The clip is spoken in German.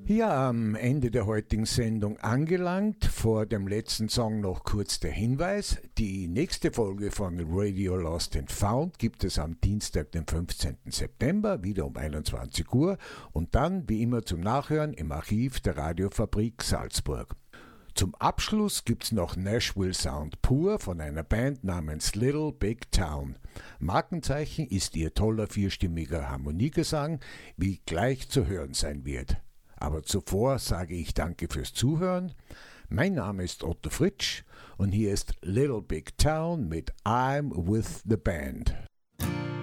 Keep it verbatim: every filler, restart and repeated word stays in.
Ja, am Ende der heutigen Sendung angelangt. Vor dem letzten Song noch kurz der Hinweis. Die nächste Folge von Radio Lost and Found gibt es am Dienstag, den fünfzehnten September, wieder um einundzwanzig Uhr und dann, wie immer, zum Nachhören im Archiv der Radiofabrik Salzburg. Zum Abschluss gibt's noch Nashville Sound pur von einer Band namens Little Big Town. Markenzeichen ist ihr toller vierstimmiger Harmoniegesang, wie gleich zu hören sein wird. Aber zuvor sage ich danke fürs Zuhören. Mein Name ist Otto Fritsch und hier ist Little Big Town mit I'm with the Band.